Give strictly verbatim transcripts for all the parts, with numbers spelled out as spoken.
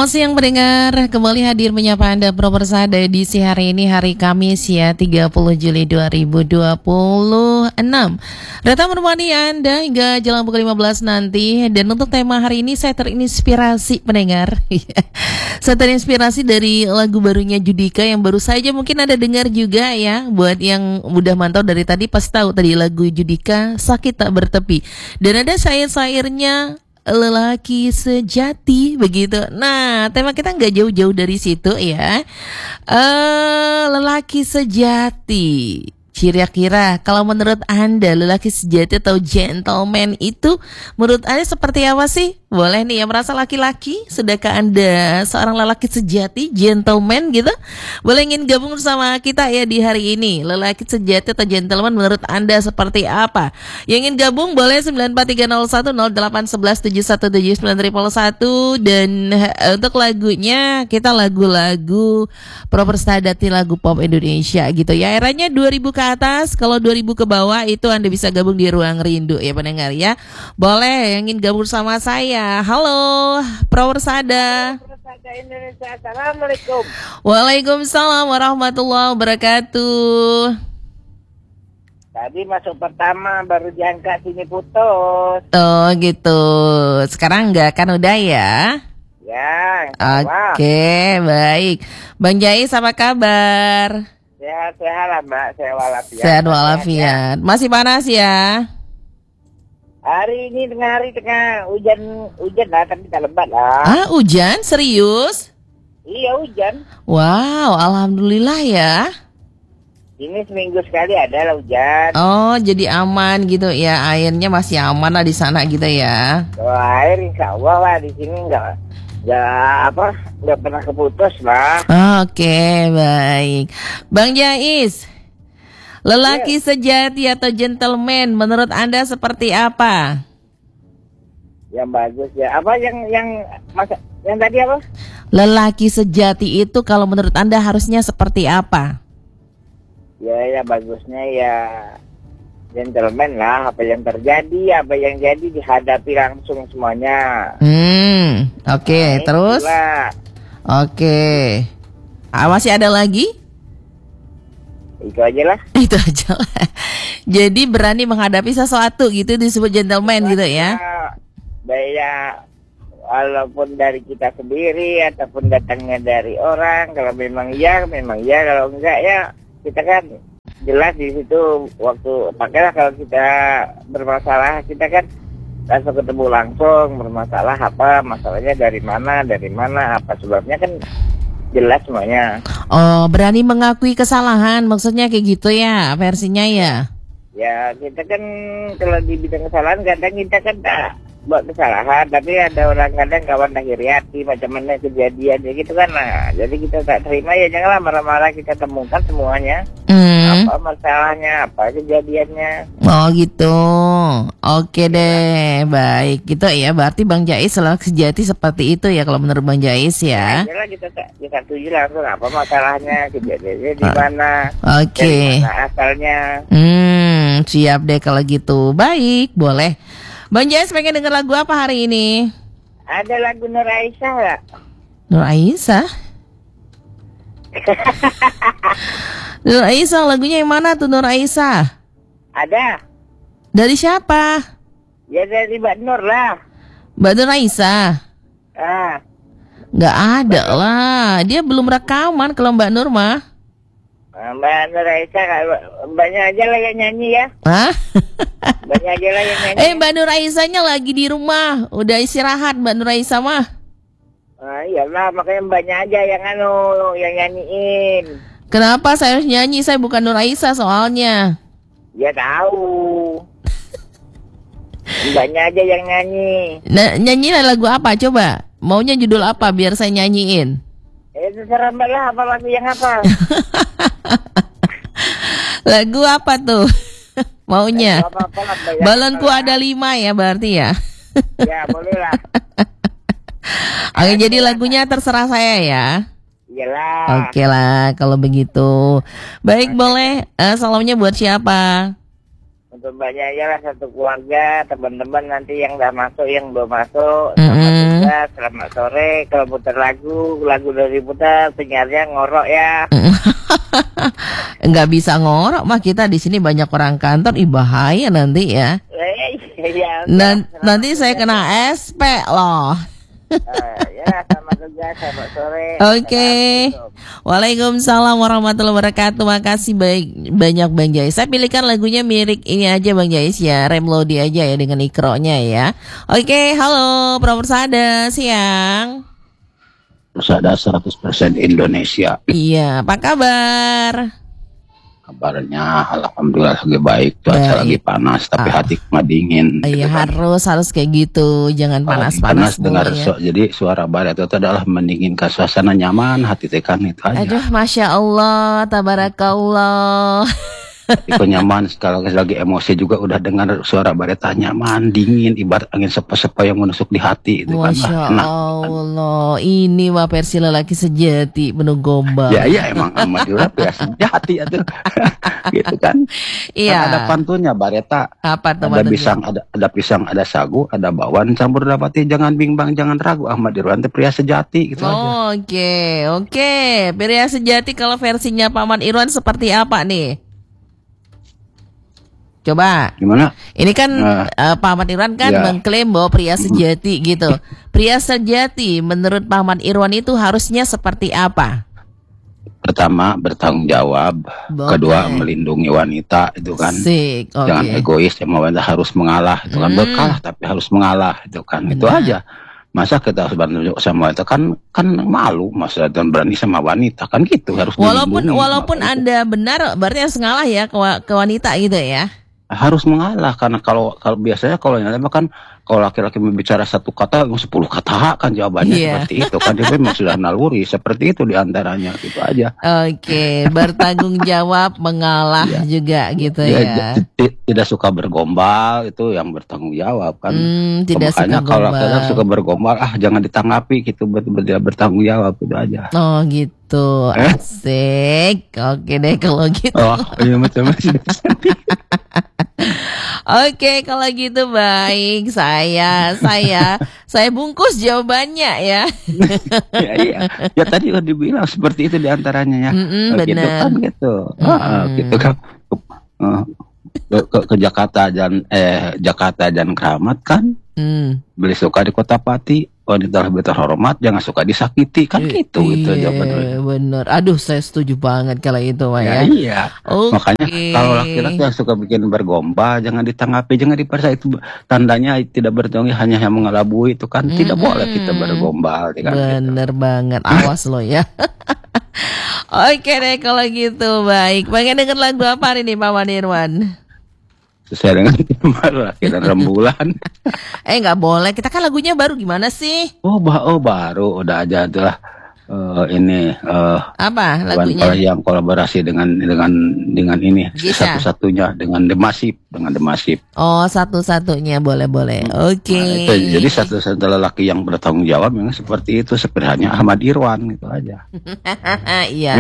siang pendengar, kembali hadir menyapa Anda Pro Persada edisi hari ini hari Kamis ya tiga puluh Juli dua ribu dua puluh enam. Data menemani Anda hingga jelang pukul lima belas nanti. Dan untuk tema hari ini saya terinspirasi pendengar. Saya terinspirasi dari lagu barunya Judika yang baru saja mungkin Anda dengar juga ya. Buat yang udah mantau dari tadi pasti tahu tadi lagu Judika Sakit Tak Bertepi. Dan ada syair-syairnya lelaki sejati begitu. Nah, tema kita nggak jauh-jauh dari situ ya. Uh, lelaki sejati. Kira-kira kalau menurut Anda lelaki sejati atau gentleman itu menurut Anda seperti apa sih? Boleh nih yang merasa laki-laki, sudahkah Anda seorang lelaki sejati, gentleman gitu? Boleh ingin gabung bersama kita ya di hari ini. Lelaki sejati atau gentleman menurut Anda seperti apa? Yang ingin gabung boleh sembilan empat tiga nol satu nol delapan satu satu tujuh satu tujuh sembilan satu satu. Dan uh, untuk lagunya kita lagu-lagu proper standard lagu pop Indonesia gitu ya. Eranya dua ribu ke atas, kalau dua ribu ke bawah itu Anda bisa gabung di Ruang Rindu ya pendengar ya. Boleh yang ingin gabung sama saya. Halo, Pro Persada. Pro Persada Indonesia. Assalamualaikum. Waalaikumsalam warahmatullahi wabarakatuh. Tadi masuk pertama baru diangkat sini putus. Oh gitu. Sekarang enggak kan udah ya? Ya. Oke, okay, baik. Bang Jais apa kabar? Sehat-sehat lah Mbak, sehat walafiat. Sehat walafiat. Masih panas ya? Hari ini tengah hari tengah hujan hujan lah, tapi tak lebat lah. Ah, hujan? Serius? Iya hujan. Wow, alhamdulillah ya. Ini seminggu sekali ada lah hujan. Oh, jadi aman gitu ya, airnya masih aman lah di sana gitu ya. Kalau air insya Allah lah di sini enggak, enggak apa, enggak pernah keputus lah. Oke, baik. Bang Jais, lelaki yeah. sejati atau gentleman menurut Anda seperti apa? Yang bagus ya. Apa yang yang masa yang tadi apa? Lelaki sejati itu kalau menurut Anda harusnya seperti apa? Ya, ya bagusnya ya gentleman lah. Apa yang terjadi, apa yang jadi dihadapi langsung semuanya. Hmm, oke. Okay. Nah, terus? Oke. Okay. Ah, masih ada lagi? Itu aja lah. Itu aja lah. Jadi berani menghadapi sesuatu gitu disebut gentleman gitu ya. Baik ya, walaupun dari kita sendiri ataupun datangnya dari orang, kalau memang iya, memang iya, kalau enggak ya kita kan jelas di situ waktu. Makanya kalau kita bermasalah kita kan langsung ketemu langsung, bermasalah apa, masalahnya dari mana, dari mana, apa sebabnya kan jelas semuanya. Oh, berani mengakui kesalahan, maksudnya kayak gitu ya, versinya ya? Ya, kita kan kalau di bidang kesalahan kadang kita kan tak buat kesalahan, tapi ada orang kadang kawan akhiri hati, macam mana kejadian, ya gitu kan. Nah, jadi kita tak terima ya, janganlah marah-marah, kita temukan semuanya. Hmm. Apa masalahnya, apa kejadiannya. Oh gitu. Oke deh, baik. Gitu ya, berarti Bang Jais selalu sejati seperti itu ya kalau menurut Bang Jais ya. Ya, kita kita tuju langsung apa masalahnya, kejadiannya di mana. Oke. Okay. Dari mana asalnya. Hmm, siap deh kalau gitu. Baik, boleh. Bang Jais pengen denger lagu apa hari ini? Ada lagu Nur Aisyah gak? Nur Aisyah? Nur Aisyah lagunya yang mana tuh Nur Aisyah? Ada. Dari siapa? Ya dari Mbak Nur lah. Mbak Nur Aisyah? Ah. Gak ada Mbak lah. Dia belum rekaman kalau Mbak Nur mah. Mbak Nur Aisyah, banyak aja lah yang nyanyi ya. Hah? Banyak aja lah yang nyanyi. Eh Mbak Nur Aisyahnya lagi di rumah, udah istirahat Mbak Nur Aisyah mah. Ah iyalah, makanya banyak aja yang anu, yang nyanyiin. Kenapa saya harus nyanyi? Saya bukan Nur Aisyah soalnya. Ya tahu. Banyak aja yang nyanyi. Nah, nyanyiin lagu apa coba? Maunya judul apa biar saya nyanyiin? Eh terserah Mbak lah, apa lagu yang apa? Lagu apa tuh? Maunya? Apa-apa lah, balonku ada lima ya berarti ya? Ya boleh lah. Oke, jadi lagunya terserah saya ya. Iyalah. Oke lah kalau begitu. Baik, boleh. Uh, salamnya buat siapa? Untuk banyak aja lah, satu keluarga, teman-teman nanti yang udah masuk, yang belum masuk, mm-hmm. sama juga selamat sore. Kalau putar lagu, lagu dari putar, penyiarnya ngorok ya. Nggak bisa ngorok mah, kita di sini banyak orang kantor, ih bahaya nanti ya. Ya, Nan- nanti saya kena S P loh. Uh, ya, selamat juga, selamat sore. Oke. Waalaikumsalam warahmatullahi wabarakatuh. Makasih baik banyak Bang Jais. Saya pilihkan lagunya mirip ini aja Bang Jais ya, Remlodi aja ya dengan ikronya ya. Oke, halo Pramursada siang. Persada seratus persen Indonesia. Iya, apa kabar? Kabarnya alhamdulillah lagi baik, cuaca Baik. lagi panas tapi Ah. hati mah dingin. Iya gitu kan. harus harus kayak gitu, jangan Kalau panas-panas panas dengar mulu ya. so, jadi suara barat itu adalah mendinginkan suasana nyaman, hati tekan itu aja. Aduh, masya Allah, tabarakallah. Itu nyaman kalau lagi emosi juga udah dengar suara barat nyaman, dingin, ibarat angin sepa-sepa yang menusuk di hati itu kan. Masya Wah, enak. Allah, ini mah versi lelaki sejati penuh gombal. Ya iya emang amat juga ya sejati itu. Gitu kan. Iya. Kan ada pantunnya bareta. Apa tuh Ada maksudnya? pisang, ada ada pisang, ada sagu, ada bawang campur dapati, jangan bimbang, jangan ragu. Ahmad Irwan teh pria sejati gitu aja. Oke, oke. Pria sejati kalau versinya Paman Irwan seperti apa nih? Coba. Gimana? Ini kan Nah. eh, Paman Irwan kan Ya. mengklaim bahwa pria sejati gitu. Pria sejati menurut Paman Irwan itu harusnya seperti apa? Pertama bertanggung jawab, Oke. kedua melindungi wanita itu kan. Sik, oke. Jangan egois, emang wanita harus mengalah itu kan. Hmm. Berkalah tapi harus mengalah itu kan. Itu Benar. aja. Masa kita harus bantu sama wanita kan kan malu, masa dan berani sama wanita kan gitu harus Walaupun dilindungi. walaupun Maka itu Anda benar, berarti harus ngalah ya ke, wa- ke wanita gitu ya. harus mengalah karena kalau kalau biasanya kalau yang lain kan kalau laki-laki berbicara satu kata sepuluh kata kan jawabannya Iya. seperti itu kan dia memang sudah naluri seperti itu diantaranya gitu aja. Oke, bertanggung jawab, mengalah Iya. juga gitu Dia ya. j- t- tidak suka bergombal itu yang bertanggung jawab kan. Hmm, tidak Makanya suka kalau gombal. laki-laki suka bergombal ah jangan ditanggapi gitu ber, ber, dia bertanggung jawab itu aja. Oh gitu, Eh? asik. Oke deh kalau gitu. Oh iya macam-macam. Oke kalau gitu baik. Saya, saya, saya bungkus jawabannya ya. ya, iya. Ya tadi udah dibilang seperti itu diantaranya ya. Mm-mm, Nah, gitu benar. kan gitu. Ah, ah, Mm-mm. gitu kan. Ah, ke, ke, ke Jakarta dan eh Jakarta dan Keramat kan Hmm. beli suka di Kota Pati, wanita lebih terhormat jangan suka disakiti kan gitu itu Iya, jawabannya. bener. Aduh saya setuju banget kalau itu Wak, Ya, ya. iya. Oke. Makanya kalau laki-laki yang suka bikin bergombal jangan ditanggapi, jangan dipersa itu tandanya tidak bertanggung hanya yang mengelabui itu kan tidak Mm-mm. boleh kita bergombal ya kan gitu. Bener banget, awas lo ya. Oke deh kalau gitu baik. Pengen denger lagu apa hari ini Paman Irwan? Sesuai dengan tema laki dan rembulan. Eh nggak boleh, kita kan lagunya baru gimana sih? Oh, bah, oh baru udah aja itulah eh, ini eh Apa kawan lagunya? yang kolaborasi dengan dengan dengan ini Gisha. satu-satunya dengan The Massive dengan The Massive. Oh satu-satunya boleh-boleh. Oke. Nah, itu, jadi satu-satunya lelaki yang bertanggung jawab memang seperti itu seperti hanya Ahmad Irwan gitu aja. Iya.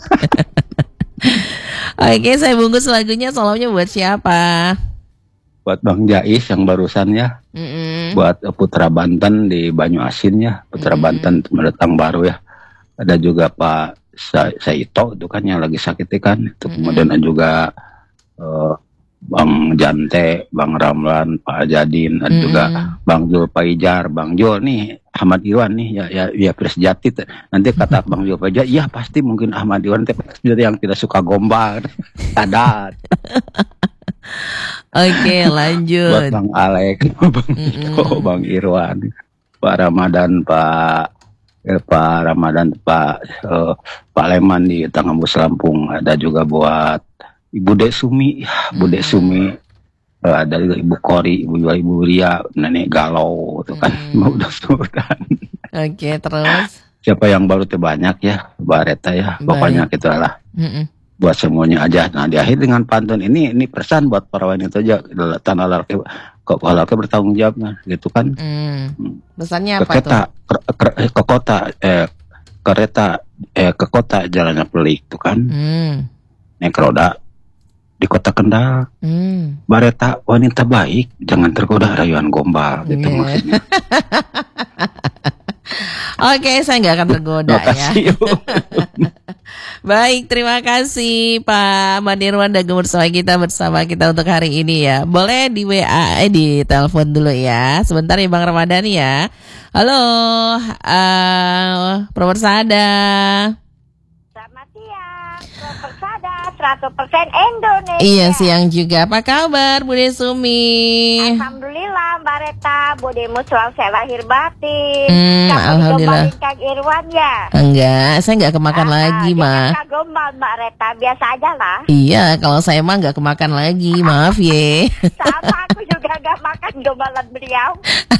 Oke saya bungkus lagunya, salamnya buat siapa? Buat Bang Jais yang barusan ya, Mm-mm. buat Putra Banten di Banyu Asin ya, Putra Mm-mm. Banten mendatang baru ya. Ada juga Pak Sa- Saito itu kan yang lagi sakit kan. Itu kemudian ada juga eh, Bang Jante, Bang Ramlan, Pak Jadin, ada juga Mm-mm. Bang Jul Paijar, Bang Jul nih, Ahmad Irwan nih ya ya ya Presjati. Nanti kata Bang Jul Paijar, iya pasti mungkin Ahmad Irwan teh yang tidak suka gombal. Adat. Oke Buat lanjut. Bang Alek, Bang Ito, Mm-mm. Bang Irwan, Pak Ramadan, Pak eh, Pak Ramadan, Pak eh, Pak Leman di Tangambus Lampung. Ada juga buat Ibu Dek Sumi, ya, Bu Dek Mm-mm. Sumi. Eh, ada juga Ibu Kori, Ibu Ibu Ria, Nenek Galau, itu kan Mm. udah sudah. Oke terus. Siapa yang baru tuh banyak ya, Bareta ya. Pokoknya kita lah Mm-mm. buat semuanya aja. Nah, di akhir dengan pantun ini ini pesan buat para wanita aja, tanah laki kok laki bertanggung jawab nah, gitu kan. Mm. Pesannya Ke apa tuh? kota, ke, ke- ke kota, eh kereta, eh ke kota jalannya pelik tuh kan. Mm. Naik roda di kota Kendal. Mm. Bareta wanita baik, jangan tergoda rayuan gombal gitu Yeah. maksudnya. Oke, saya nggak akan tergoda ya. Makasih. Baik, terima kasih Pak Manirwan dan bersama kita bersama kita untuk hari ini ya. Boleh di W A, eh, di telepon dulu ya. Sebentar ya Bang Ramadan ya. Halo, uh, Propersada. Selamat siang, Propersada seratus persen Indonesia. Iya, siang juga. Apa kabar Bude Sumi? Alhamdulillah Mbak Reta, budemu selalu saya lahir batin. Hmm, Kamu alhamdulillah. digombalin Kang Irwan ya? Enggak, saya nggak kemakan Ah, lagi, jangan Ma. Kang gombal Mbak Reta, biasa aja lah. Iya, kalau saya mah nggak kemakan lagi, maaf ye. Sama aku juga gak makan gombalan beliau.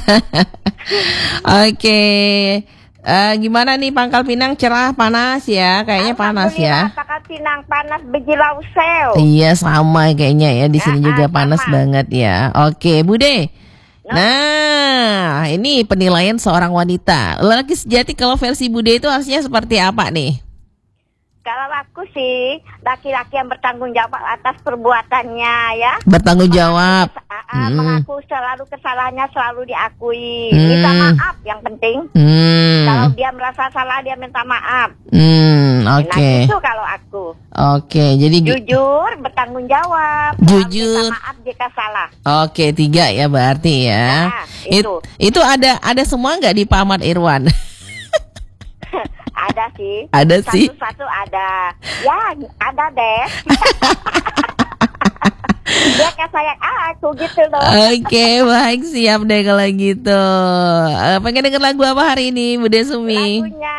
Oke, Eh, gimana nih Pangkal Pinang, cerah panas ya? Kayaknya panas ya. Alhamdulillah, Pangkal Pinang panas bejilau sel. Iya sama kayaknya ya, di sini Ah, juga ah, panas sama. banget ya. Oke, Bude. Nah, ini penilaian seorang wanita. Lelaki sejati kalau versi Bude itu harusnya seperti apa nih? Kalau aku sih laki-laki yang bertanggung jawab atas perbuatannya ya. Bertanggung jawab. Ah, ah, Hmm. mengaku selalu kesalahannya selalu diakui. Hmm. Minta maaf yang penting. Hmm. Kalau dia merasa salah dia minta maaf. Hmm, Nah oke. itu kalau aku. Oke, jadi gi- Jujur, bertanggung jawab. Selalu Jujur. minta maaf jika salah. Oke, tiga ya berarti ya. Nah, It- itu. itu ada ada semua nggak di Pak Ahmad Irwan? Ada sih. Ada sih. Satu-satu ada. Ya, ada deh. Dia kayak sayang aku gitu loh. Oke, baik, siap deh kalau gitu. Eh, pengen denger lagu apa hari ini, Bude Sumi? Lagunya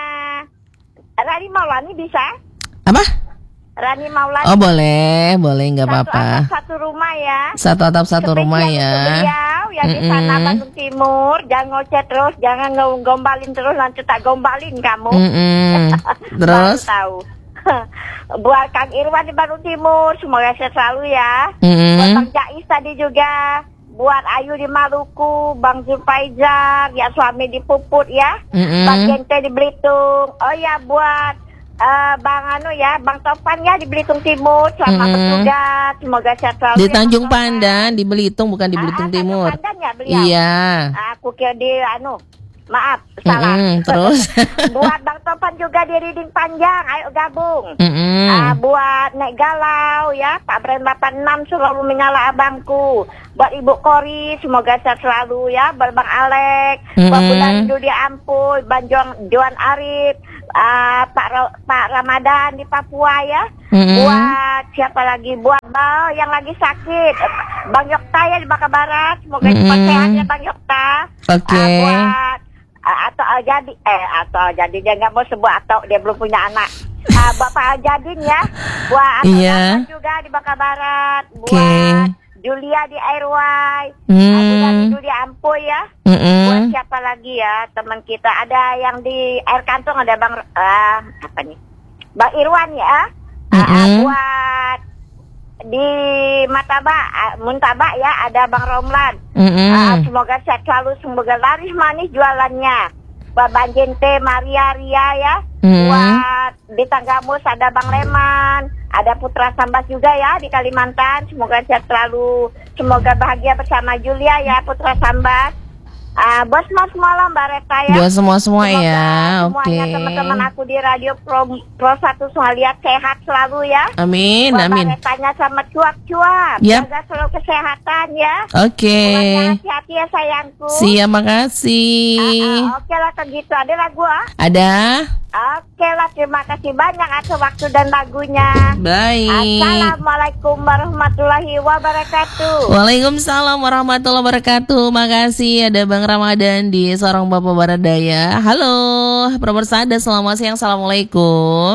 Rani Maulani bisa? Apa? Rani Maulani. Oh boleh, boleh nggak Satu apa-apa. atap satu rumah ya. Satu atap satu rumah Spesial ya. untuk beliau yang di sana Mm-mm. Bandung Timur. Jangan ngoceh terus, jangan ngombalin terus, nanti tak gombalin kamu. Mm-mm. Terus? Baru tahu. Buat Kang Irwan di Bandung Timur, semoga sehat selalu ya. Mm-mm. Buat Bang Jais tadi juga. Buat Ayu di Maluku, Bang Zulfaizar, ya suami di Puput ya. Mm-mm. Bang Gente di Belitung. Oh ya buat eh, Bang Anu ya, Bang Topan ya di Belitung Timur. Selamat Mm-mm. bertugas, semoga sehat selalu. Di ya, Tanjung Bang Topan. Pandan, di Belitung bukan di Ah, Belitung ah, Tanjung Timur. Pandan ya beliau? Iya. Aku kira di anu, maaf salah. Mm-mm, terus? Buat Bang Topan juga di Riding Panjang, ayo gabung. Mm-mm. Ah, buat Nek Galau ya, Pak Bren delapan puluh enam selalu menyala abangku. Buat Ibu Kori semoga sehat selalu ya. Buat Bang Alek, buat Mm-mm. Bunda Rindu di Ampuy, Bang Joan, Joan Arif, ah, Pak Ra- Pak Ramadan di Papua ya. Mm-mm. Buat siapa lagi? Buat Bang yang lagi sakit, Bang Yokta ya di Baka Barat, semoga cepat Mm-mm. sehat ya Bang Yokta. Oke. Ah, buat ah, atau Al jadi eh atau Al jadi dia nggak mau sebut atau dia belum punya anak. Ah, Bapak Al Jadin ya, buat Atau Iya. Rahman juga di Baka Barat, buat Oke. Julia di Airway, Hmm. Abu Dhabi di Ampoy ya. Mm-mm. Buat siapa lagi ya teman kita, ada yang di air kantong, ada Bang ah, apa nih, Bang Irwan ya. Ah, ah, Mm-mm. buat di Mataba, ah, Muntaba ya, ada Bang Romlan. Mm-mm. Ah, semoga sehat selalu, semoga laris manis jualannya. Buat Bang Jente, Maria, Ria ya. Hmm. Buat di Tanggamus ada Bang Leman, ada Putra Sambas juga ya di Kalimantan. Semoga sehat selalu, semoga bahagia bersama Julia ya Putra Sambas. Ah, bos mas malam Mbak Reta ya. Buat semua-semua Semoga ya. Oke. semuanya teman-teman aku di Radio Pro, Pro satu lihat sehat selalu ya. Amin, Buat amin. Mbak Retanya sama cuap-cuap. Yap. Jaga selalu kesehatan ya. Oke. Pokoknya hati-hati ya sayangku. Siap, makasih. Ah, ah, oke lah begitu. Ada lagu ah? Ada? Oke lah, terima kasih banyak atas waktu dan lagunya. Baik. Assalamualaikum warahmatullahi wabarakatuh. Waalaikumsalam warahmatullahi wabarakatuh. Makasih ada Bang Ramadan di Sorong Bapak Baradaya. Halo, Propersada, selamat siang. Assalamualaikum.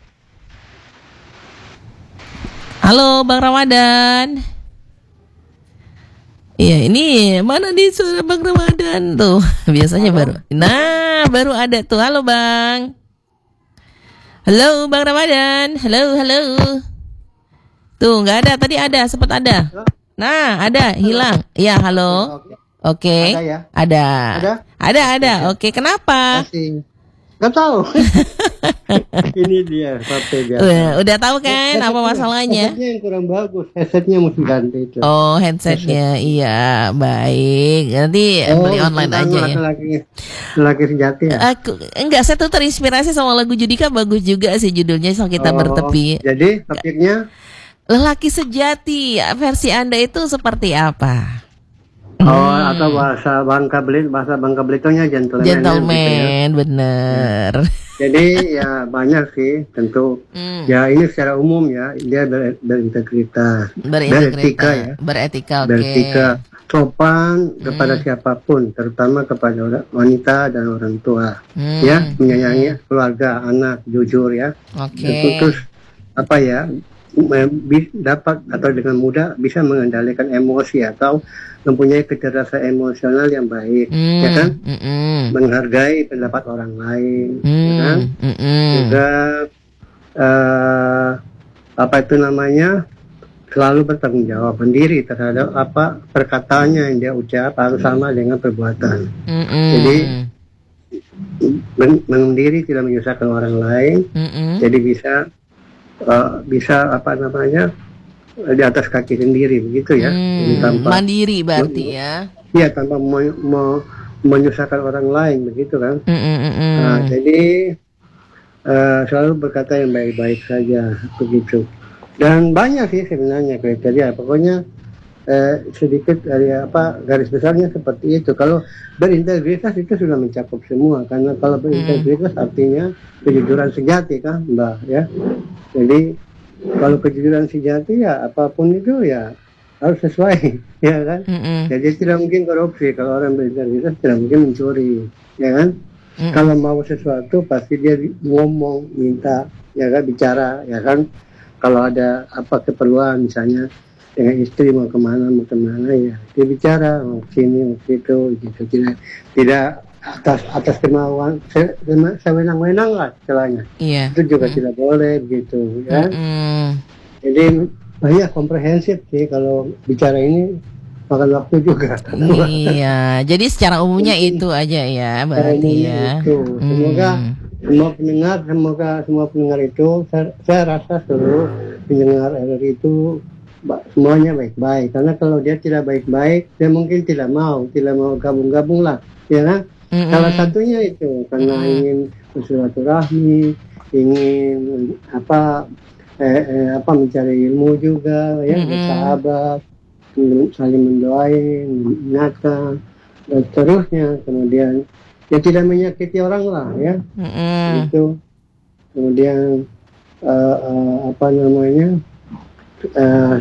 Halo, Bang Ramadan. Iya, ini mana di suara Bang Ramadan tuh? Biasanya baru. Nah, baru ada tuh. Halo, Bang. Halo, Bang Ramadan. Halo, halo. Tuh, nggak ada. Tadi ada, sempat ada. Nah, ada, hilang. Iya, halo. Oke. Ada ya? Ada. Ada? Ada, ada. Oke, kenapa? Kasih. Nggak tahu. Ini dia H P biasa. Udah, udah tahu kan apa Headsetnya- masalahnya? Headsetnya yang kurang bagus. Headsetnya mesti ganti itu. Oh, headsetnya, iya, baik. Nanti Oh, beli online tentang aja ya. Laki-laki, laki sejati ya. Aku enggak, saya tuh terinspirasi sama lagu Judika, bagus juga sih judulnya, So Kita Oh, Bertepi. Jadi topiknya Lelaki sejati, versi Anda itu seperti apa? oh atau bahasa Bangka Belitung, bahasa Bangka Belitungnya gentleman. ya, gitu ya. Gentleman, bener. Jadi ya banyak sih tentu. Hmm, Ya ini secara umum ya dia ber- berintegritas, beretika Berintegritas, ya, beretika, oke. beretika, sopan kepada Hmm. siapapun, terutama kepada orang- wanita dan orang tua. Hmm, Ya menyayangi keluarga, anak, jujur ya. oke. Tentu terus apa ya me- bi- dapat atau dengan mudah bisa mengendalikan emosi atau mempunyai kecerdasan emosional yang baik, Hmm, ya kan? mm-mm. Menghargai pendapat orang lain, ya Hmm, kan? mm-mm. Juga eh, apa itu namanya selalu bertanggung jawab sendiri terhadap apa perkataannya yang dia ucap harus sama dengan perbuatan. Mm-mm. Jadi men- Mendiri tidak menyusahkan orang lain, Mm-mm. jadi bisa eh, bisa apa namanya di atas kaki sendiri begitu ya. Jadi Hmm, tanpa mandiri berarti ya. ya tanpa me- me- menyusahkan orang lain begitu kan. Mm-mm, mm-mm. Nah, jadi eh, selalu berkata yang baik-baik saja begitu. Dan banyak sih sebenarnya kriteria. Pokoknya eh, sedikit dari apa garis besarnya seperti itu. Kalau berintegritas itu sudah mencakup semua. Karena kalau berintegritas artinya kejujuran sejati kan, Mbak ya. Jadi kalau kejujuran sejati ya apapun itu ya harus sesuai, ya kan. Mm-mm. Jadi tidak mungkin korupsi. Kalau orang berintegritas tidak mungkin mencuri, ya kan. Mm. Kalau mau sesuatu pasti dia di- ngomong, minta, ya kan, bicara, ya kan. Kalau ada apa keperluan misalnya dengan istri mau kemana mau kemana ya dia bicara mau sini mau situ gitu, tidak tidak atas atas kemauan se- sema- sewenang-wenang lah istilahnya. Iya. Itu juga tidak boleh begitu ya. Mm-mm. Jadi banyak komprehensif sih kalau bicara ini makan waktu juga. Iya, jadi secara umumnya itu aja ya, berarti Umumnya ya. itu. Semoga Hmm. semua pendengar, semoga semua pendengar itu, saya, saya rasa seluruh pendengar R R I itu ba- semuanya baik-baik. Karena kalau dia tidak baik-baik, dia mungkin tidak mau, tidak mau gabung-gabung lah, ya kan? Mm-mm. Salah satunya itu karena Mm-mm. ingin bersilaturahmi, ingin apa, eh, eh, apa mencari ilmu juga, ya, Mm-mm. bersahabat, saling mendoain, mengingatkan, dan seterusnya. Kemudian ya tidak menyakiti orang lah ya, Mm-mm. itu. Kemudian eh, eh, apa namanya, eh,